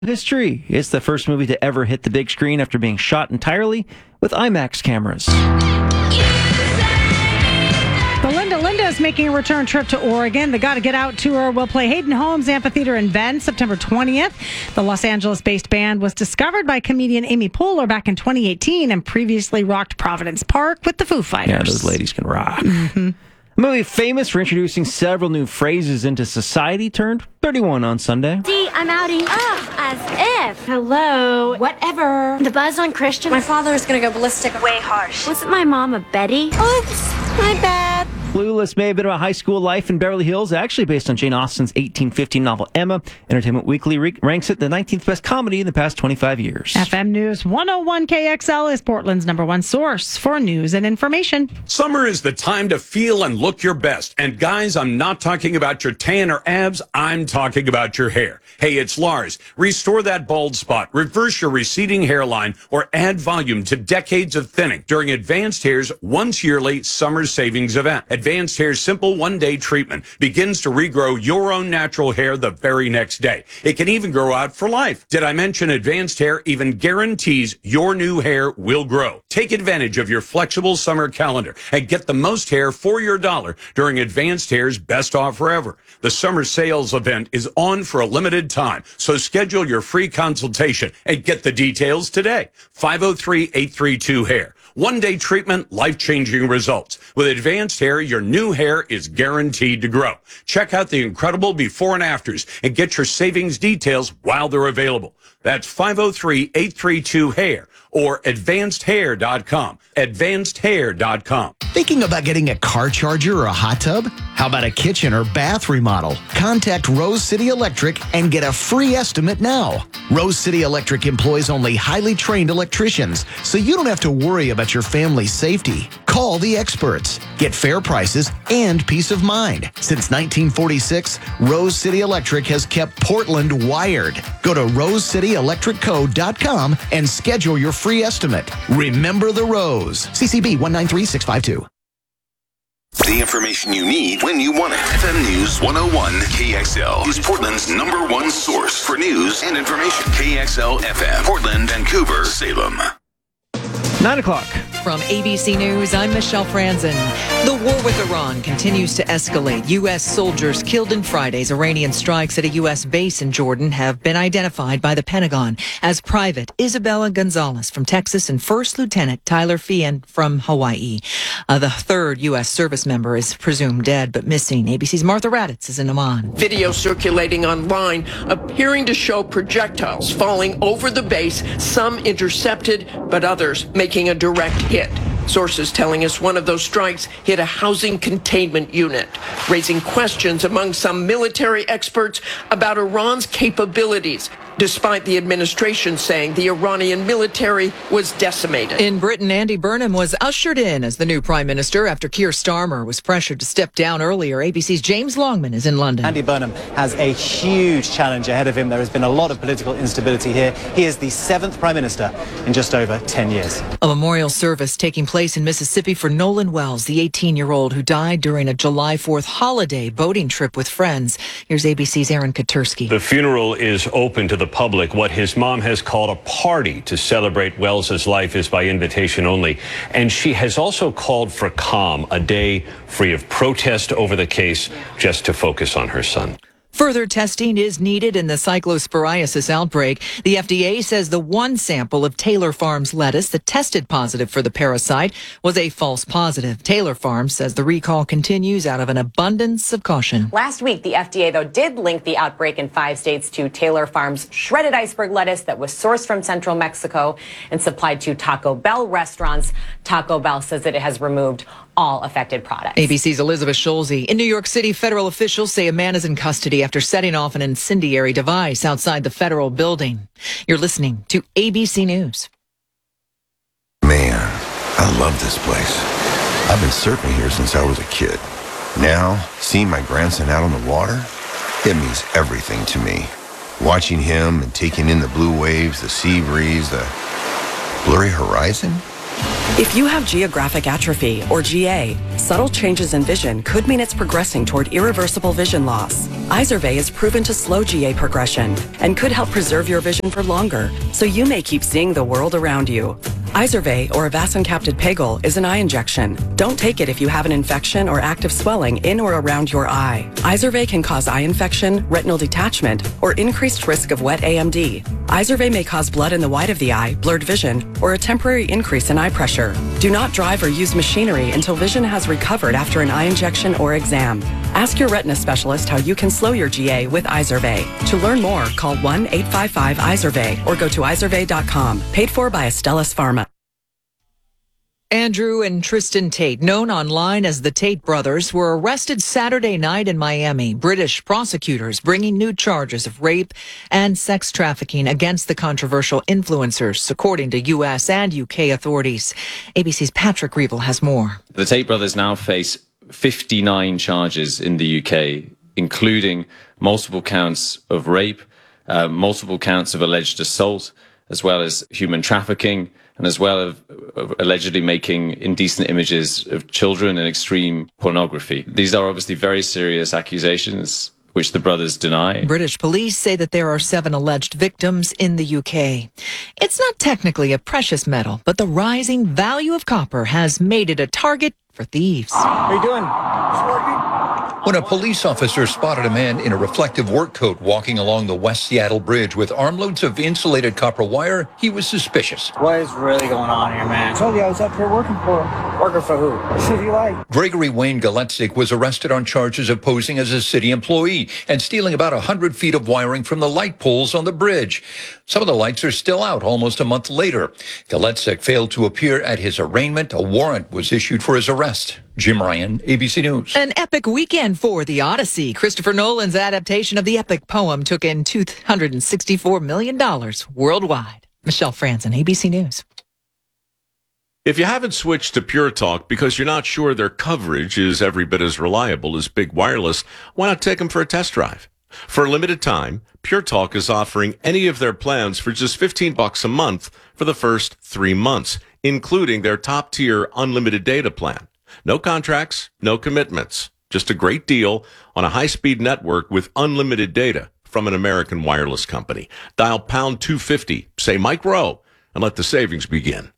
History. It's the first movie to ever hit the big screen after being shot entirely with IMAX cameras. Linda is making a return trip to Oregon. The Gotta Get Out tour will play Hayden Homes Amphitheater in Bend September 20th. The Los Angeles-based band was discovered by comedian Amy Poehler back in 2018 and previously rocked Providence Park with the Foo Fighters. Yeah, those ladies can rock. Mm-hmm. A movie famous for introducing several new phrases into society turned 31 on Sunday. See, I'm outing. As if. Hello. Whatever. The buzz on Christian. My father is going to go ballistic. Way harsh. Wasn't my mom a Betty? Oops, my bad. Clueless may have been about high school life in Beverly Hills, actually based on Jane Austen's 1815 novel Emma. Entertainment Weekly ranks it the 19th best comedy in the past 25 years. FM News 101 KXL is Portland's #1 source for news and information. Summer is the time to feel and look your best. And guys, I'm not talking about your tan or abs. I'm talking about your hair. Hey, it's Lars. Restore that bald spot, reverse your receding hairline, or add volume to decades of thinning during Advanced Hair's once yearly summer savings event. Advanced Hair's simple one-day treatment begins to regrow your own natural hair the very next day. It can even grow out for life. Did I mention Advanced Hair even guarantees your new hair will grow? Take advantage of your flexible summer calendar and get the most hair for your dollar during Advanced Hair's best offer ever. The summer sales event is on for a limited time, so schedule your free consultation and get the details today. 503-832-HAIR. One-day treatment, life-changing results. With Advanced Hair, your new hair is guaranteed to grow. Check out the incredible before and afters and get your savings details while they're available. That's 503-832-HAIR or advancedhair.com. Advancedhair.com. Thinking about getting a car charger or a hot tub? How about a kitchen or bath remodel? Contact Rose City Electric and get a free estimate now. Rose City Electric employs only highly trained electricians, so you don't have to worry about your family's safety. Call the experts. Get fair prices and peace of mind. Since 1946, Rose City Electric has kept Portland wired. Go to rosecityelectricco.com and schedule your free estimate. Remember the Rose. CCB 193652. The information you need when you want it. FM News 101 KXL is Portland's #1 source for news and information. KXL FM, Portland, Vancouver, Salem. 9 o'clock. From ABC News, I'm Michelle Franzen. The war with Iran continues to escalate. U.S. soldiers killed in Friday's Iranian strikes at a U.S. base in Jordan have been identified by the Pentagon as Private Isabella Gonzalez from Texas and First Lieutenant Tyler Feehan from Hawaii. The third U.S. service member is presumed dead but missing. ABC's Martha Raddatz is in Amman. Video circulating online appearing to show projectiles falling over the base, some intercepted, but others making a direct hit. Sources telling us one of those strikes hit a housing containment unit, raising questions among some military experts about Iran's capabilities, despite the administration saying the Iranian military was decimated. In Britain, Andy Burnham was ushered in as the new prime minister after Keir Starmer was pressured to step down earlier. ABC's James Longman is in London. Andy Burnham has a huge challenge ahead of him. There has been a lot of political instability here. He is the 7th prime minister in just over 10 years. A memorial service taking place in Mississippi for Nolan Wells, the 18-year-old who died during a July 4th holiday boating trip with friends. Here's ABC's Aaron Katursky. The funeral is open to the public. What his mom has called a party to celebrate Wells's life is by invitation only. And she has also called for calm, a day free of protest over the case, just to focus on her son. Further testing is needed in the cyclosporiasis outbreak. The FDA says the one sample of Taylor Farms lettuce that tested positive for the parasite was a false positive. Taylor Farms says the recall continues out of an abundance of caution. Last week, the FDA, though, did link the outbreak in 5 states to Taylor Farms' shredded iceberg lettuce that was sourced from central Mexico and supplied to Taco Bell restaurants. Taco Bell says that it has removed all affected products. ABC's Elizabeth Schulze. In New York City, federal officials say a man is in custody after setting off an incendiary device outside the federal building. You're listening to ABC News. Man, I love this place. I've been surfing here since I was a kid. Now, seeing my grandson out on the water, it means everything to me. Watching him and taking in the blue waves, the sea breeze, the blurry horizon. If you have geographic atrophy, or GA, subtle changes in vision could mean it's progressing toward irreversible vision loss. Izervay is proven to slow GA progression and could help preserve your vision for longer, so you may keep seeing the world around you. Izervay, or avacincaptad pegol, is an eye injection. Don't take it if you have an infection or active swelling in or around your eye. Izervay can cause eye infection, retinal detachment, or increased risk of wet AMD. Izervay may cause blood in the white of the eye, blurred vision, or a temporary increase in eye pressure. Do not drive or use machinery until vision has recovered after an eye injection or exam. Ask your retina specialist how you can slow your GA with Izervay. To learn more, call 1-855-IZERVAY or go to izervay.com. Paid for by Astellas Pharma. Andrew and Tristan Tate, known online as the Tate brothers, were arrested Saturday night in Miami. British prosecutors bringing new charges of rape and sex trafficking against the controversial influencers, according to U.S. and U.K. authorities. ABC's Patrick Reevell has more. The Tate brothers now face 59 charges in the UK, including multiple counts of rape, multiple counts of alleged assault, as well as human trafficking, and as well as allegedly making indecent images of children and extreme pornography. These are obviously very serious accusations, which the brothers deny. British police say that there are 7 alleged victims in the UK. It's not technically a precious metal, but the rising value of copper has made it a target for thieves. How you doing? Just working. When a police officer spotted a man in a reflective work coat walking along the West Seattle Bridge with armloads of insulated copper wire, he was suspicious. What is really going on here, man? I told you I was up here working for him. Working for who? City Light. Gregory Wayne Galetsik was arrested on charges of posing as a city employee and stealing about 100 feet of wiring from the light poles on the bridge. Some of the lights are still out almost a month later. Galetsik failed to appear at his arraignment. A warrant was issued for his arrest. Jim Ryan, ABC News. An epic weekend for The Odyssey. Christopher Nolan's adaptation of the epic poem took in $264 million worldwide. Michelle Franzen, ABC News. If you haven't switched to Pure Talk because you're not sure their coverage is every bit as reliable as Big Wireless, why not take them for a test drive? For a limited time, Pure Talk is offering any of their plans for just $15 a month for the first 3 months, including their top-tier unlimited data plan. No contracts, no commitments. Just a great deal on a high-speed network with unlimited data from an American wireless company. Dial pound 250, say Mike Rowe, and let the savings begin.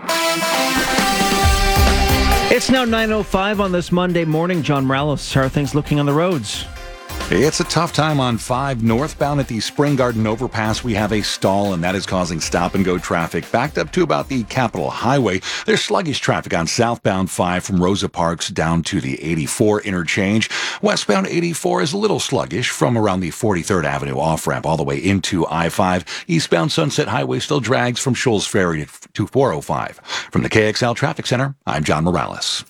It's now 9:05 on this Monday morning. John Morales, how are things looking on the roads? It's a tough time on 5 northbound at the Spring Garden overpass. We have a stall, and that is causing stop-and-go traffic backed up to about the Capitol Highway. There's sluggish traffic on southbound 5 from Rosa Parks down to the 84 interchange. Westbound 84 is a little sluggish from around the 43rd Avenue off-ramp all the way into I-5. Eastbound Sunset Highway still drags from Shoals Ferry to 405. From the KXL Traffic Center, I'm John Morales.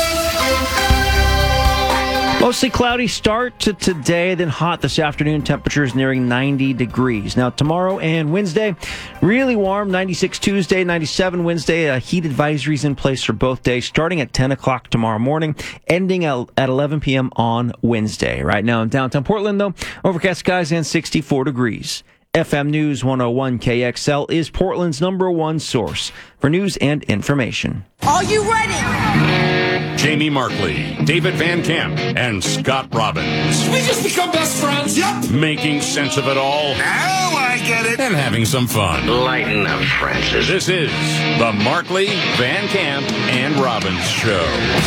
Mostly cloudy start to today, then hot this afternoon. Temperatures nearing 90 degrees. Now, tomorrow and Wednesday, really warm. 96 Tuesday, 97 Wednesday. Heat advisories in place for both days, starting at 10 o'clock tomorrow morning, ending at 11 p.m. on Wednesday. Right now in downtown Portland, though, overcast skies and 64 degrees. FM News 101 KXL is Portland's #1 source for news and information. Are you ready? Jamie Markley, David Van Camp, and Scott Robbins. We just become best friends. Yep. Making sense of it all. Now I get it. And having some fun. Lighten up, Francis. This is the Markley, Van Camp, and Robbins Show.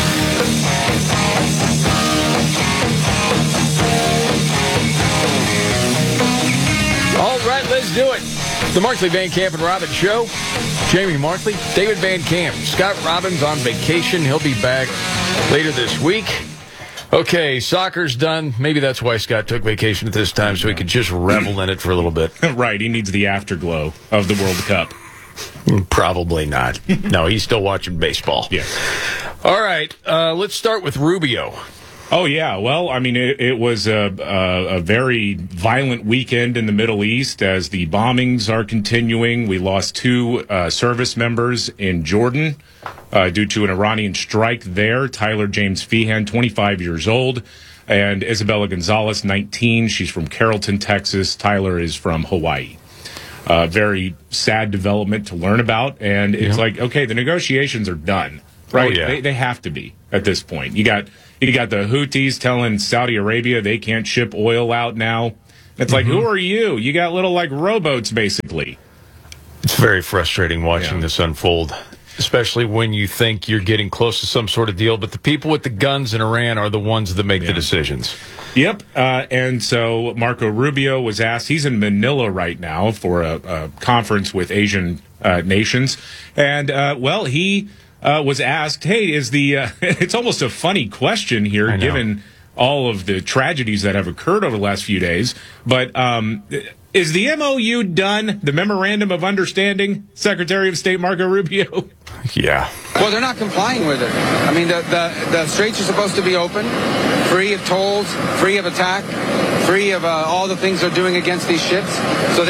All right, let's do it. The Markley, Van Camp, and Robbins Show. Jamie Markley, David Van Camp, Scott Robbins on vacation. He'll be back later this week. Okay, soccer's done. Maybe that's why Scott took vacation at this time, so he could just revel in it for a little bit. Right, he needs the afterglow of the World Cup. Probably not. No, he's still watching baseball. Yeah. All right, let's start with Rubio. Oh, yeah. Well, I mean, it was a very violent weekend in the Middle East as the bombings are continuing. We lost 2 service members in Jordan due to an Iranian strike there. Tyler James Feehan, 25 years old, and Isabella Gonzalez, 19. She's from Carrollton, Texas. Tyler is from Hawaii. very sad development to learn about. And it's like, okay, the negotiations are done, right? Oh, yeah. They have to be at this point. You got the Houthis telling Saudi Arabia they can't ship oil out now. It's like, who are you? You got little like rowboats, basically. It's very frustrating watching this unfold, especially when you think you're getting close to some sort of deal, but the people with the guns in Iran are the ones that make the decisions. Yep. And so Marco Rubio was asked, he's in Manila right now for a conference with Asian nations. And, he was asked, hey, is it's almost a funny question here, given all of the tragedies that have occurred over the last few days. But is the MOU done, the Memorandum of Understanding, Secretary of State Marco Rubio? Yeah. Well, they're not complying with it. I mean, the straits are supposed to be open, free of tolls, free of attack, free of all the things they're doing against these ships. So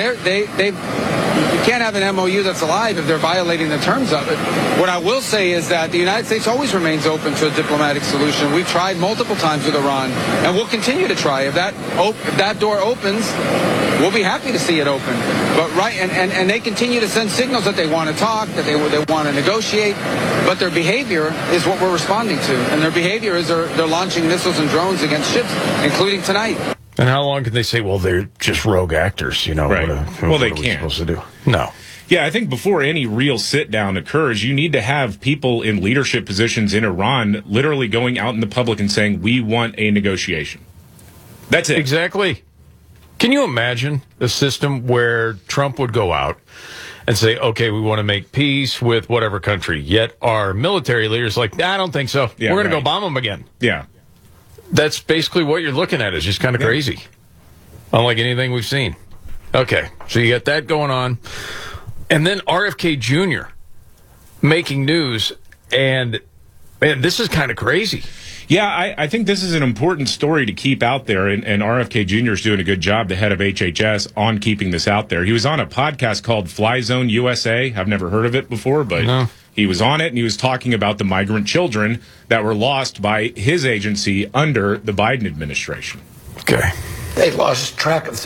you can't have an MOU that's alive if they're violating the terms of it. What I will say is that the United States always remains open to a diplomatic solution. We've tried multiple times with Iran, and we'll continue to try. If that door opens, we'll be happy to see it open. But and they continue to send signals that they want to talk, that they want to negotiate, but their behavior is what we're responding to. And their behavior is they're launching missiles and drones against ships, including tonight. And how long can they say, well, they're just rogue actors, you know? Right. What they are we can't. supposed to do? No. Yeah, I think before any real sit-down occurs, you need to have people in leadership positions in Iran literally going out in the public and saying, we want a negotiation. That's it. Exactly. Can you imagine a system where Trump would go out and say, okay, we want to make peace with whatever country, yet our military leaders like, I don't think so. Yeah, we're going to go bomb them again. Yeah. That's basically what you're looking at. Is just kind of crazy. Unlike anything we've seen. Okay, so you got that going on. And then RFK Jr. making news, and man, this is kind of crazy. Yeah, I think this is an important story to keep out there, and RFK Jr. is doing a good job, the head of HHS, on keeping this out there. He was on a podcast called Fly Zone USA. I've never heard of it before, but he was on it, and he was talking about the migrant children that were lost by his agency under the Biden administration. Okay. They lost track of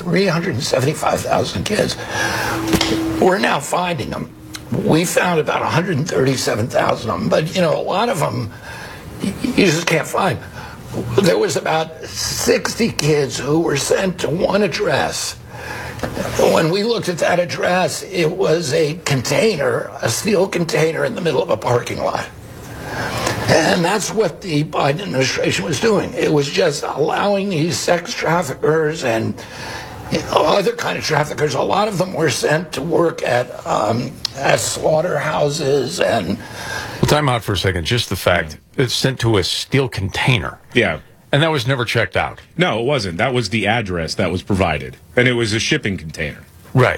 375,000 kids. We're now finding them. We found about 137,000 of them, but, a lot of them you just can't find. There was about 60 kids who were sent to one address. When we looked at that address, it was a container, a steel container in the middle of a parking lot. And that's what the Biden administration was doing. It was just allowing these sex traffickers and other kind of traffickers. A lot of them were sent to work at slaughterhouses and... Well, time out for a second. Just the fact it's sent to a steel container. Yeah. And that was never checked out. No, it wasn't. That was the address that was provided. And it was a shipping container. Right.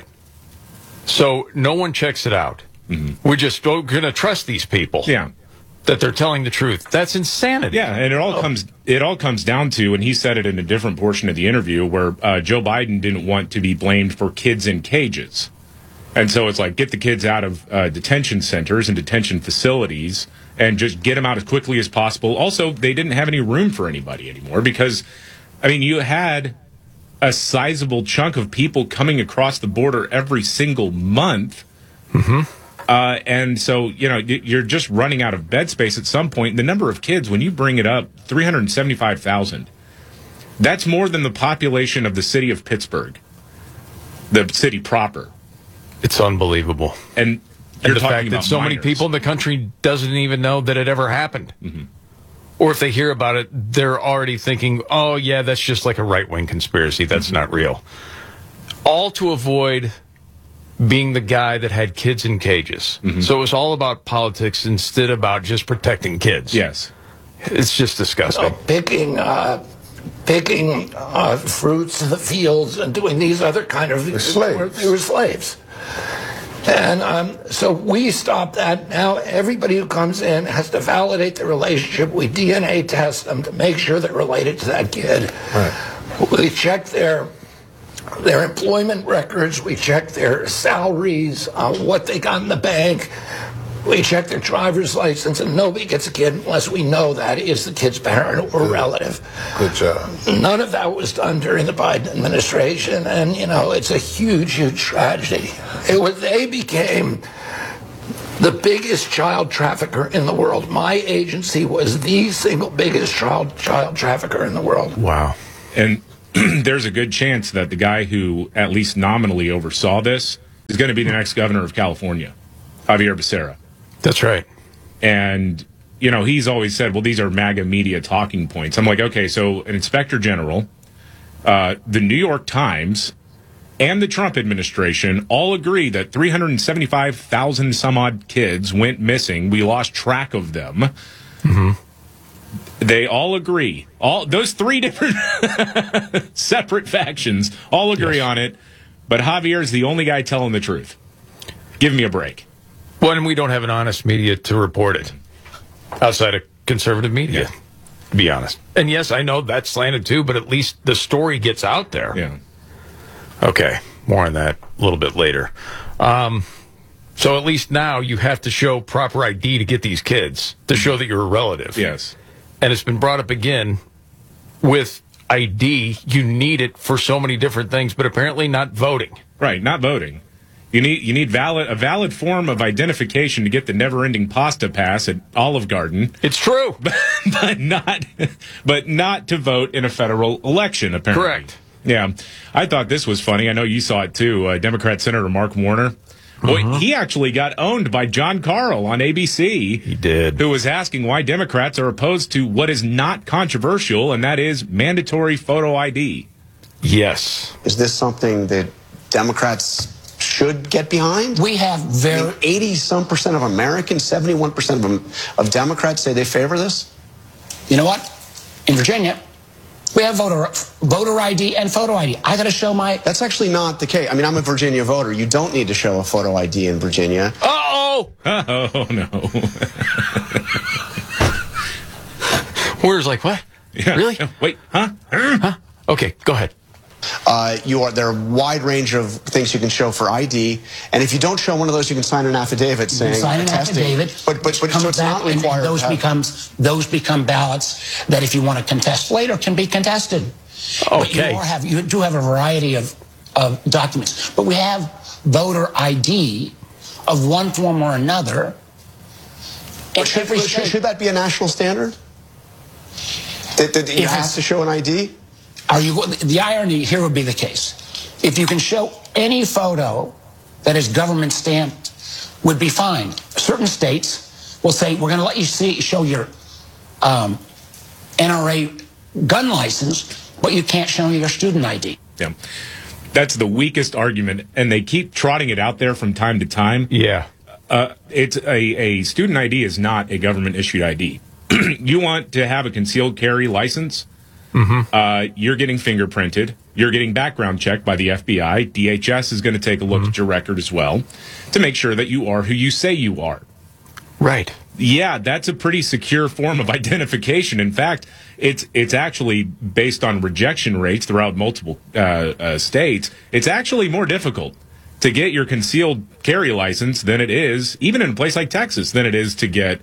So no one checks it out. We're just going to trust these people. Yeah. That they're telling the truth. That's insanity. Yeah, and it all comes down to, and he said it in a different portion of the interview, where Joe Biden didn't want to be blamed for kids in cages. And so it's like, get the kids out of detention centers and detention facilities and just get them out as quickly as possible. Also, they didn't have any room for anybody anymore because, you had a sizable chunk of people coming across the border every single month. And so, you're just running out of bed space at some point. The number of kids, when you bring it up, 375,000, that's more than the population of the city of Pittsburgh, the city proper. It's unbelievable. And the fact that so many people in the country doesn't even know that it ever happened. Or if they hear about it, they're already thinking, oh, yeah, that's just like a right-wing conspiracy. That's not real. All to avoid being the guy that had kids in cages. So it was all about politics instead about just protecting kids. Yes. It's just disgusting. Picking fruits in the fields and doing these other kind of... They were slaves. And so we stopped that. Now everybody who comes in has to validate the relationship. We DNA test them to make sure they're related to that kid. Right. We check their employment records. We check their salaries, what they got in the bank. We check their driver's license, and nobody gets a kid unless we know that is the kid's parent or relative. Good job. None of that was done during the Biden administration, and, it's a huge, huge tragedy. They became the biggest child trafficker in the world. My agency was the single biggest child trafficker in the world. Wow. And there's a good chance that the guy who at least nominally oversaw this is going to be the next governor of California, Javier Becerra. That's right. And, he's always said, well, these are MAGA media talking points. I'm like, okay, so an inspector general, the New York Times, and the Trump administration all agree that 375,000 some odd kids went missing. We lost track of them. Mm-hmm. They all agree. All those three different separate factions all agree on it. But Javier is the only guy telling the truth. Give me a break. Well, and we don't have an honest media to report it outside of conservative media, to be honest. And yes, I know that's slanted too, but at least the story gets out there. Yeah. Okay, more on that a little bit later. So at least now you have to show proper ID to get these kids, to show that you're a relative. Yes. And it's been brought up again with ID. You need it for so many different things, but apparently not voting. Right, not voting. You need a valid form of identification to get the never-ending pasta pass at Olive Garden. It's true, but not to vote in a federal election. Apparently, correct. Yeah, I thought this was funny. I know you saw it too. Democrat Senator Mark Warner. Well, he actually got owned by John Carl on ABC. He did. Who was asking why Democrats are opposed to what is not controversial, and that is mandatory photo ID. Yes. Is this something that Democrats should get behind? We have 80-some% of Americans, 71% of Democrats say they favor this? You know what? In Virginia, we have voter ID and photo ID. I got to show my... That's actually not the case. I mean, I'm a Virginia voter. You don't need to show a photo ID in Virginia. Uh-oh! Oh, no. Where's like, what? Yeah. Really? Wait, huh? Okay, go ahead. There are a wide range of things you can show for ID, and if you don't show one of those, you can sign an affidavit saying sign an attesting. affidavit, But so it's not required. Those become ballots that, if you want to contest later, can be contested. Okay. But you do have a variety of documents, but we have voter ID of one form or another. Should that be a national standard? That you have to show an ID? The irony here would be the case. If you can show any photo that is government stamped, would be fine. Certain states will say, we're going to let you show your NRA gun license, but you can't show your student ID. Yeah. That's the weakest argument, and they keep trotting it out there from time to time. Yeah. It's a student ID is not a government-issued ID. You want to have a concealed carry license? Mm-hmm. You're getting fingerprinted. You're getting background checked by the FBI. DHS is going to take a look at your record as well to make sure that you are who you say you are. Right. Yeah, that's a pretty secure form of identification. In fact, it's actually based on rejection rates throughout multiple states. It's actually more difficult to get your concealed carry license than it is, even in a place like Texas, than it is to get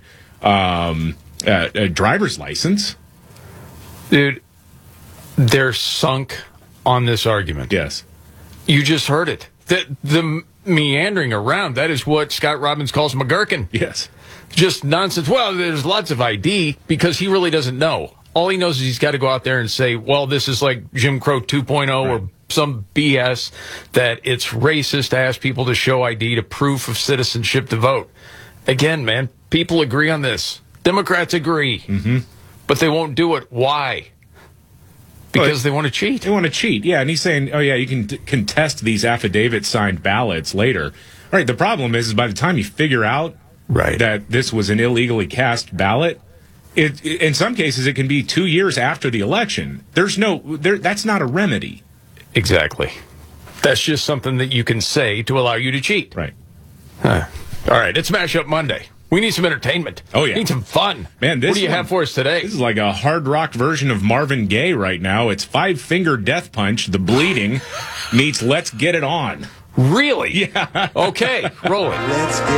a driver's license. Dude, they're sunk on this argument. Yes. You just heard it. The meandering around, that is what Scott Robbins calls McGurkin. Yes. Just nonsense. Well, there's lots of ID because he really doesn't know. All he knows is he's got to go out there and say, well, this is like Jim Crow 2.0 or some BS, that it's racist to ask people to show ID to proof of citizenship to vote. Again, man, people agree on this. Democrats agree. Mm-hmm. But they won't do it. Why? Because they want to cheat. They want to cheat, yeah. And he's saying, oh, yeah, you can contest these affidavit-signed ballots later. All right, the problem is by the time you figure out that this was an illegally cast ballot, in some cases it can be 2 years after the election. That's not a remedy. Exactly. That's just something that you can say to allow you to cheat. Right. All right, it's Mash Up Monday. We need some entertainment. Oh, yeah. We need some fun. Man, what do you have for us today? This is like a hard rock version of Marvin Gaye right now. It's Five Finger Death Punch, The Bleeding, meets Let's Get It On. Really? Yeah. Okay, roll it.